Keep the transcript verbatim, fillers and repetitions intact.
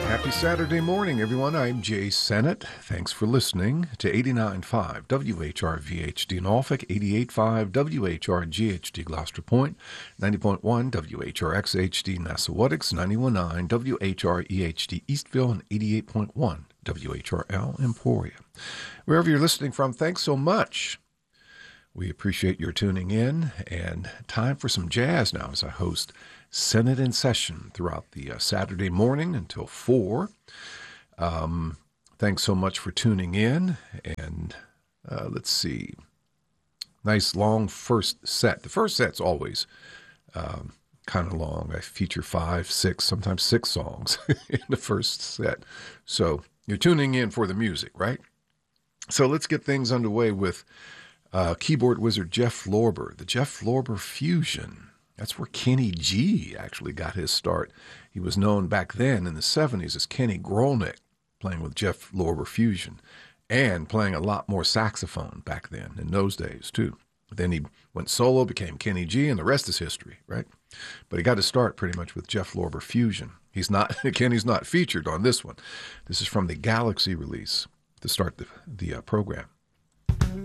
Happy Saturday morning, everyone. I'm Jay Sennett. Thanks for listening to eighty-nine point five W H R V H D Norfolk, eighty-eight point five W H R G H D Gloucester Point, ninety point one W H R X H D Nassauwetix, ninety-one point nine W H R E H D Eastville, and eighty-eight point one W H R L Emporia. Wherever you're listening from, thanks so much. We appreciate your tuning in, and time for some jazz now as I host Senate in Session throughout the uh, Saturday morning until four. Um, thanks so much for tuning in, and uh, let's see. Nice long first set. The first set's always um, kind of long. I feature five, six, sometimes six songs in the first set. So you're tuning in for the music, right? So let's get things underway with uh, keyboard wizard Jeff Lorber, the Jeff Lorber Fusion. That's where Kenny G actually got his start. He was known back then in the seventies as Kenny Grolnick, playing with Jeff Lorber Fusion, and playing a lot more saxophone back then, in those days, too. Then he went solo, became Kenny G, and the rest is history, right? But he got his start pretty much with Jeff Lorber Fusion. He's not, Kenny's not featured on this one. This is from the Galaxy release to start the, the uh, program.